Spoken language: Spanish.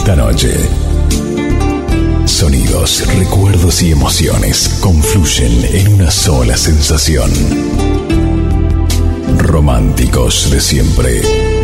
esta noche. Sonidos, recuerdos y emociones confluyen en una sola sensación. Románticos de siempre.